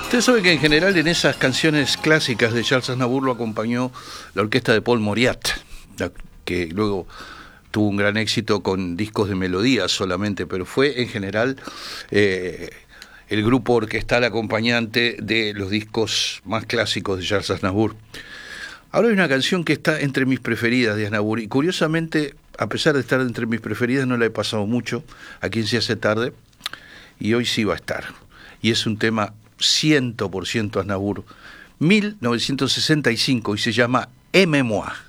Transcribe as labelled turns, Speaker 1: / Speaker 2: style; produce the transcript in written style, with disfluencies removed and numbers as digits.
Speaker 1: Usted sabe que en general en esas canciones clásicas de Charles Aznavour lo acompañó la orquesta de Paul Mauriat, que luego tuvo un gran éxito con discos de melodías solamente, pero fue en general el grupo orquestal acompañante de los discos más clásicos de Charles Aznavour. Ahora hay una canción que está entre mis preferidas de Aznavour, y curiosamente, a pesar de estar entre mis preferidas, no la he pasado mucho aquí en Se hace tarde, y hoy sí va a estar. Y es un tema 100% Aznavour, 1965, y se llama Aimez-moi.